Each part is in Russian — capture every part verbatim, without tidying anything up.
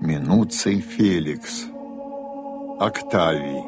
Минуций Феликс. Октавий.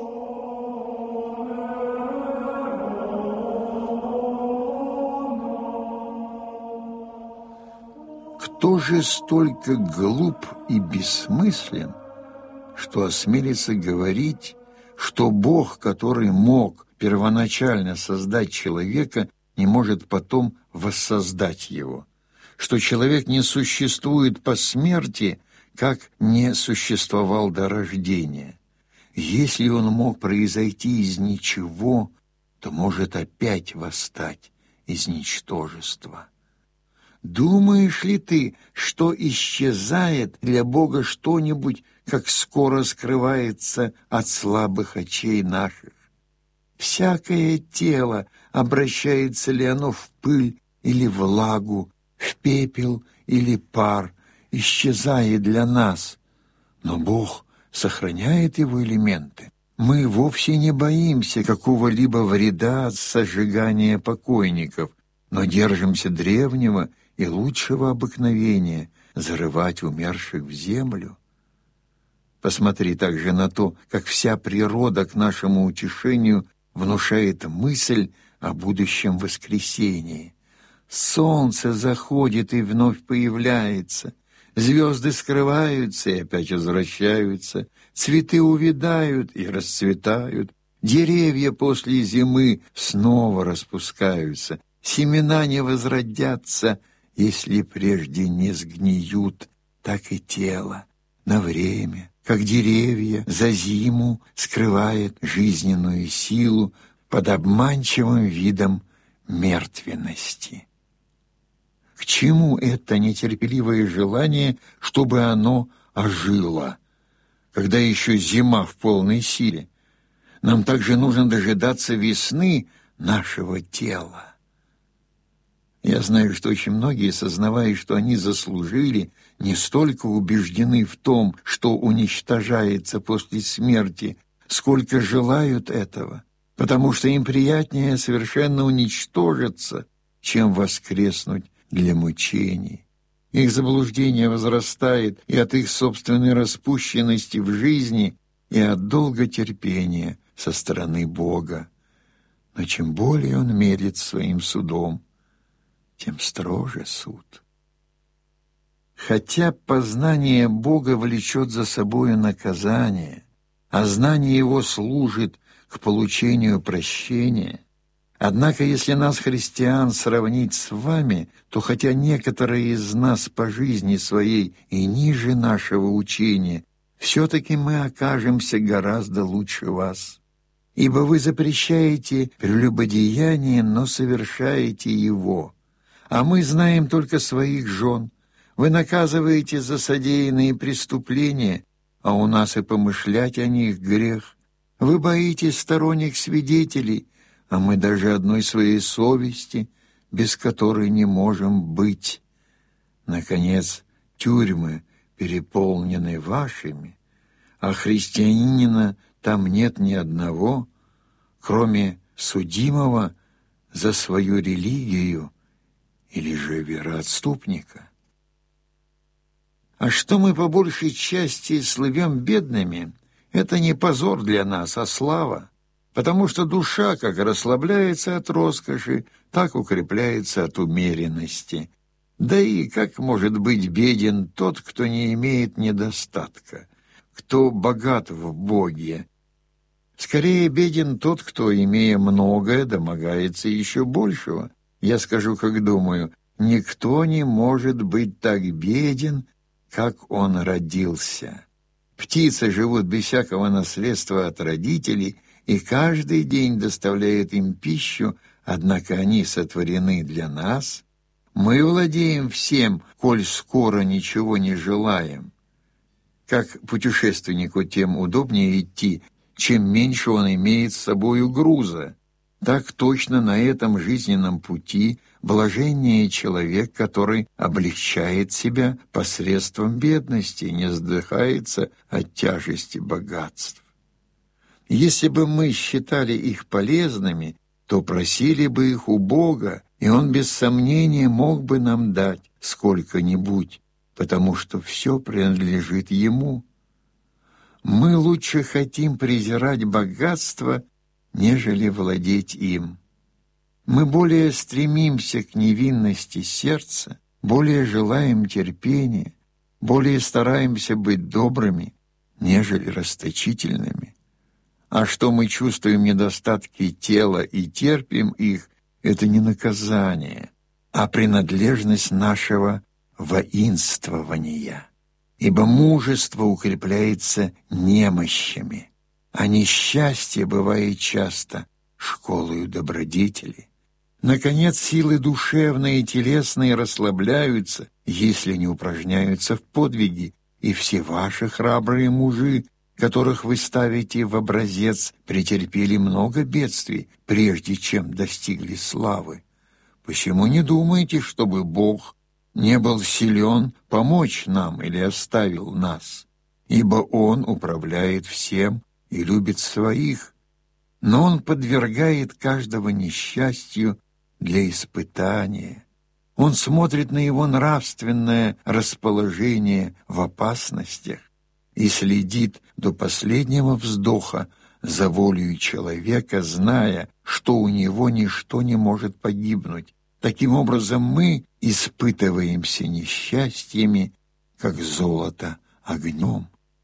Кто же столько глуп и бессмыслен, что осмелится говорить, что Бог, который мог первоначально создать человека, не может потом воссоздать его, что человек не существует по смерти, как не существовал до рождения. Если он мог произойти из ничего, то может опять восстать из ничтожества. Думаешь ли ты, что исчезает для Бога что-нибудь, как скоро скрывается от слабых очей наших? Всякое тело, обращается ли оно в пыль или влагу, в пепел или пар, исчезает для нас, но Бог сохраняет его элементы. Мы вовсе не боимся какого-либо вреда от сожигания покойников, но держимся древнего и лучшего обыкновения зарывать умерших в землю. Посмотри также на то, как вся природа к нашему утешению внушает мысль о будущем воскресении. Солнце заходит и вновь появляется, звезды скрываются и опять возвращаются, цветы увядают и расцветают, деревья после зимы снова распускаются, семена не возродятся, если прежде не сгниют, так и тело на время, как деревья за зиму скрывает жизненную силу под обманчивым видом мертвенности. К чему это нетерпеливое желание, чтобы оно ожило, когда еще зима в полной силе? Нам также нужно дожидаться весны нашего тела. Я знаю, что очень многие, сознавая, что они заслужили, не столько убеждены в том, что уничтожается после смерти, сколько желают этого, потому что им приятнее совершенно уничтожиться, чем воскреснуть для мучений. Их заблуждение возрастает и от их собственной распущенности в жизни, и от долготерпения со стороны Бога. Но чем более он медлит своим судом, тем строже суд. Хотя познание Бога влечет за собою наказание, а знание Его служит к получению прощения, однако, если нас, христиан, сравнить с вами, то хотя некоторые из нас по жизни своей и ниже нашего учения, все-таки мы окажемся гораздо лучше вас. Ибо вы запрещаете прелюбодеяние, но совершаете его. А мы знаем только своих жен. Вы наказываете за содеянные преступления, а у нас и помышлять о них грех. Вы боитесь сторонних свидетелей, а мы даже одной своей совести, без которой не можем быть. Наконец, тюрьмы переполнены вашими, а христианина там нет ни одного, кроме судимого за свою религию или же вероотступника. А что мы по большей части слывем бедными, это не позор для нас, а слава, потому что душа как расслабляется от роскоши, так укрепляется от умеренности. Да и как может быть беден тот, кто не имеет недостатка, кто богат в Боге? Скорее беден тот, кто, имея многое, домогается еще большего. Я скажу, как думаю, никто не может быть так беден, как он родился. Птицы живут без всякого наследства от родителей, и каждый день доставляют им пищу, однако они сотворены для нас. Мы владеем всем, коль скоро ничего не желаем. Как путешественнику тем удобнее идти, чем меньше он имеет с собою груза. Так точно на этом жизненном пути блаженнее человек, который облегчает себя посредством бедности и не задыхается от тяжести богатств. Если бы мы считали их полезными, то просили бы их у Бога, и Он без сомнения мог бы нам дать сколько-нибудь, потому что все принадлежит Ему. Мы лучше хотим презирать богатство, нежели владеть им. Мы более стремимся к невинности сердца, более желаем терпения, более стараемся быть добрыми, нежели расточительными. А что мы чувствуем недостатки тела и терпим их, это не наказание, а принадлежность нашего воинствования. Ибо мужество укрепляется немощами, а несчастье бывает часто школою добродетели. Наконец, силы душевные и телесные расслабляются, если не упражняются в подвиге, и все ваши храбрые мужи, которых вы ставите в образец, претерпели много бедствий, прежде чем достигли славы. Почему не думаете, чтобы Бог не был силен помочь нам или оставил нас? Ибо Он управляет всем и любит своих, но Он подвергает каждого несчастью для испытания. Он смотрит на его нравственное расположение в опасностях и следит до последнего вздоха за волею человека, зная, что у него ничто не может погибнуть. Таким образом, мы испытываемся несчастьями, как золото огнем.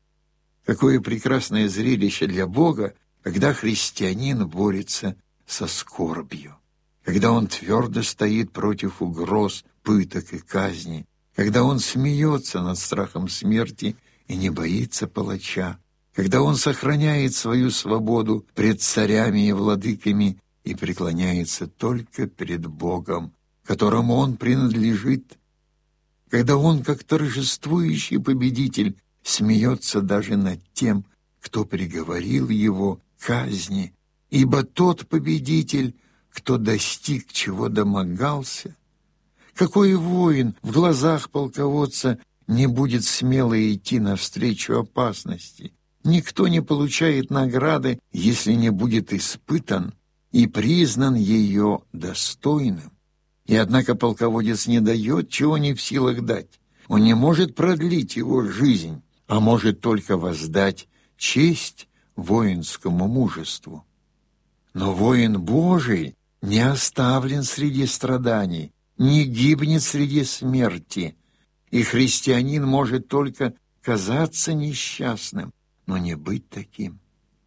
Какое прекрасное зрелище для Бога, когда христианин борется со скорбью, когда он твердо стоит против угроз, пыток и казни, когда он смеется над страхом смерти и не боится палача, когда он сохраняет свою свободу пред царями и владыками и преклоняется только перед Богом, которому он принадлежит, когда он, как торжествующий победитель, смеется даже над тем, кто приговорил его к казни, ибо тот победитель, кто достиг, чего домогался. Какой воин в глазах полководца не будет смело идти навстречу опасности? Никто не получает награды, если не будет испытан и признан ее достойным. И однако полководец не дает, чего не в силах дать. Он не может продлить его жизнь, а может только воздать честь воинскому мужеству. Но воин Божий не оставлен среди страданий, не гибнет среди смерти, и христианин может только казаться несчастным, но не быть таким.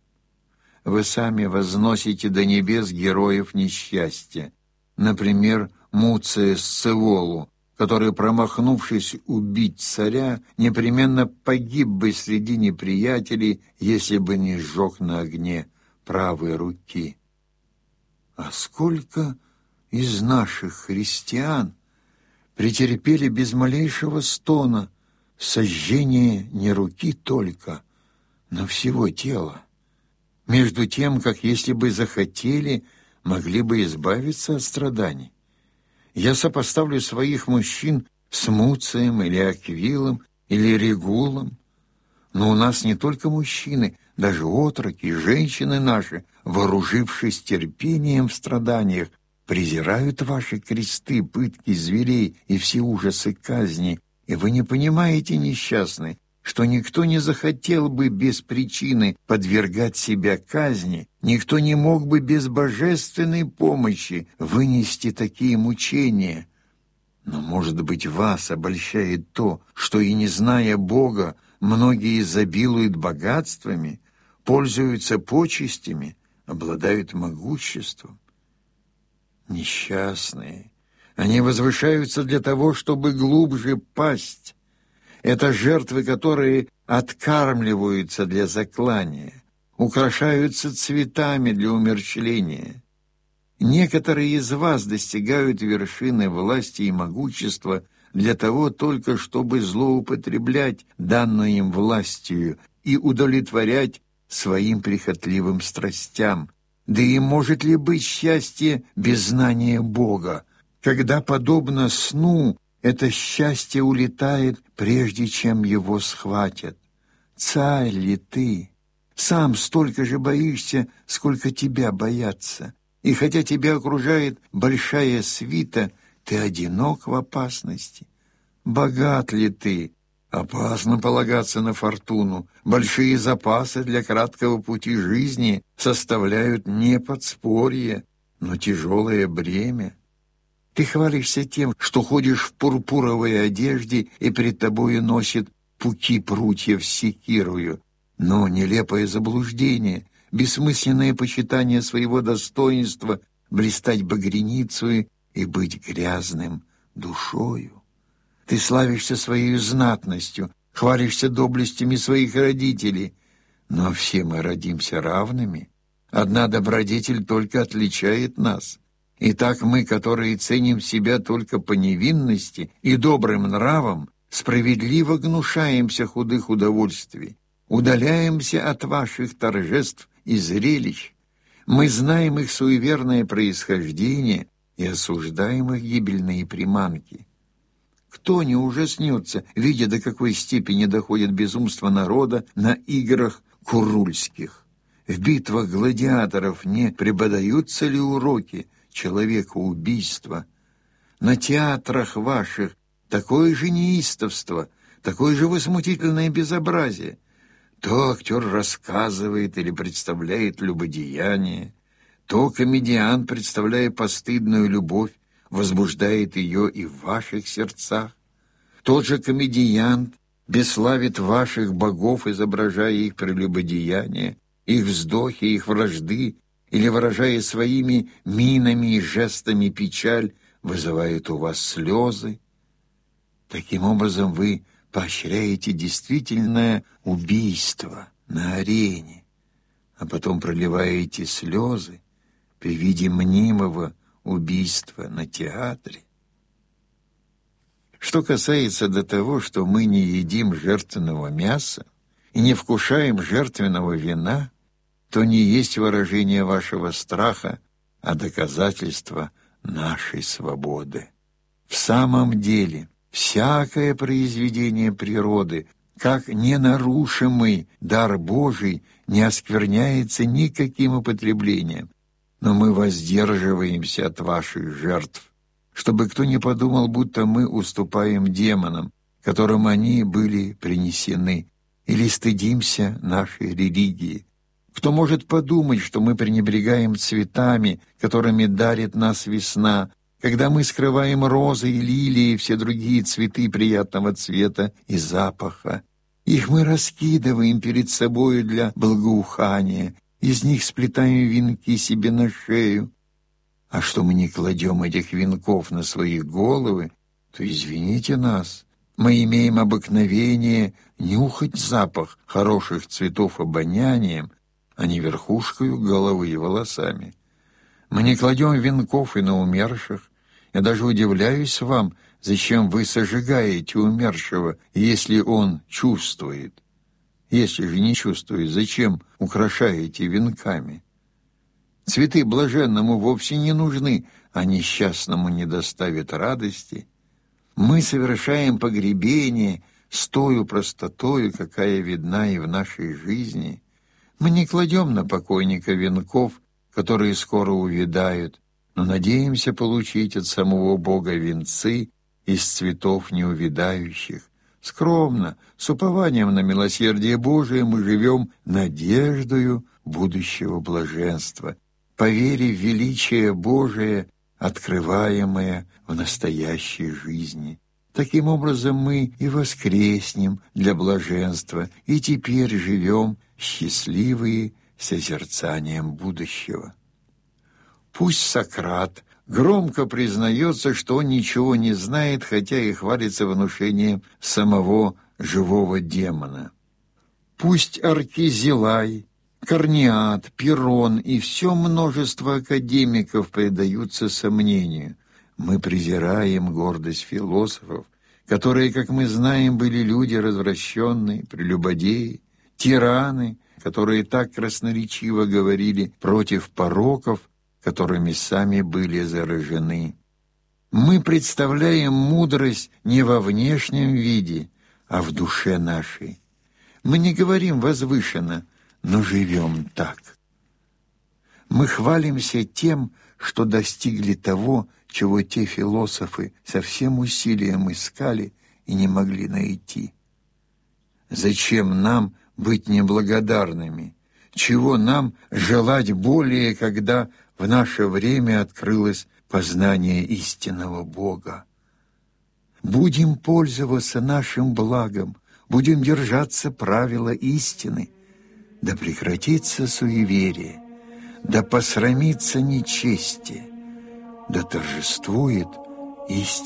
Вы сами возносите до небес героев несчастья, например, Муция Сцеволу, который, промахнувшись убить царя, непременно погиб бы среди неприятелей, если бы не сжег на огне правой руки. А сколько из наших христиан претерпели без малейшего стона сожжение не руки только, но всего тела, между тем, как если бы захотели, могли бы избавиться от страданий. Я сопоставлю своих мужчин с Муцием или Аквилом или Регулом, но у нас не только мужчины, даже отроки, женщины наши, вооружившись терпением в страданиях, презирают ваши кресты, пытки зверей и все ужасы казни, и вы не понимаете, несчастный, что никто не захотел бы без причины подвергать себя казни, никто не мог бы без божественной помощи вынести такие мучения. Но, может быть, вас обольщает то, что и не зная Бога, многие изобилуют богатствами, пользуются почестями, обладают могуществом. Несчастные, они возвышаются для того, чтобы глубже пасть. Это жертвы, которые откармливаются для заклания, украшаются цветами для умерщвления. Некоторые из вас достигают вершины власти и могущества для того только, чтобы злоупотреблять данную им властью и удовлетворять своим прихотливым страстям. Да и может ли быть счастье без знания Бога, когда, подобно сну, это счастье улетает, прежде чем его схватят? Царь ли ты? Сам столько же боишься, сколько тебя боятся. И хотя тебя окружает большая свита, ты одинок в опасности. богат ли ты? Опасно полагаться на фортуну. Большие запасы для краткого пути жизни составляют не подспорье, но тяжелое бремя. Ты хвалишься тем, что ходишь в пурпуровой одежде и пред тобою носит пуки прутьев с секирою. Но нелепое заблуждение, бессмысленное почитание своего достоинства блистать багряницей и быть грязным душою. Ты славишься своей знатностью, хвалишься доблестями своих родителей, но все мы родимся равными. Одна добродетель только отличает нас. Итак, мы, которые ценим себя только по невинности и добрым нравам, справедливо гнушаемся худых удовольствий, удаляемся от ваших торжеств и зрелищ. Мы знаем их суеверное происхождение и осуждаем их гибельные приманки. Кто не ужаснется, видя, до какой степени доходит безумство народа на играх курульских? В битвах гладиаторов не преподаются ли уроки человекоубийства? На театрах ваших такое же неистовство, такое же возмутительное безобразие. То актер рассказывает или представляет любодеяние, то комедиант, представляя постыдную любовь, возбуждает ее и в ваших сердцах. Тот же комедиант бесславит ваших богов, изображая их прелюбодеяние, их вздохи, их вражды, или, выражая своими минами и жестами печаль, вызывает у вас слезы. Таким образом, вы поощряете действительное убийство на арене, а потом проливаете слезы при виде мнимого убийства на театре. Что касается до того, что мы не едим жертвенного мяса и не вкушаем жертвенного вина, то не есть выражение вашего страха, а доказательство нашей свободы. В самом деле, всякое произведение природы, как ненарушимый дар Божий, не оскверняется никаким употреблением, но мы воздерживаемся от ваших жертв, чтобы кто не подумал, будто мы уступаем демонам, которым они были принесены, или стыдимся нашей религии. Кто может подумать, что мы пренебрегаем цветами, которыми дарит нас весна, когда мы скрываем розы и лилии и все другие цветы приятного цвета и запаха? Их мы раскидываем перед собою для благоухания, из них сплетаем венки себе на шею. А что мы не кладем этих венков на свои головы, то извините нас, мы имеем обыкновение нюхать запах хороших цветов обонянием, а не верхушкою головы и волосами. Мы не кладем венков и на умерших. Я даже удивляюсь вам, зачем вы сожигаете умершего, если он чувствует. Если же не чувствует, зачем украшаете венками? Цветы блаженному вовсе не нужны, а несчастному не доставят радости. Мы совершаем погребение с тою простотою, какая видна и в нашей жизни. Мы не кладем на покойника венков, которые скоро увядают, но надеемся получить от самого Бога венцы из цветов неувядающих. Скромно, с упованием на милосердие Божие мы живем надеждою будущего блаженства, по вере в величие Божие, открываемое в настоящей жизни. Таким образом мы и воскреснем для блаженства, и теперь живем счастливые созерцанием будущего. Пусть Сократ громко признается, что он ничего не знает, хотя и хвалится внушением самого живого демона. Пусть Аркизилай, Корнеат, Пирон и все множество академиков предаются сомнению. Мы презираем гордость философов, которые, как мы знаем, были люди развращенные, прелюбодеи, тираны, которые так красноречиво говорили против пороков, которыми сами были заражены. Мы представляем мудрость не во внешнем виде, а в душе нашей. Мы не говорим возвышенно, но живем так. Мы хвалимся тем, что достигли того, чего те философы со всем усилием искали и не могли найти. Зачем нам быть неблагодарными? Чего нам желать более, когда в наше время открылось познание истинного Бога? Будем пользоваться нашим благом, будем держаться правила истины, да прекратится суеверие, да посрамится нечестие, да торжествует истина.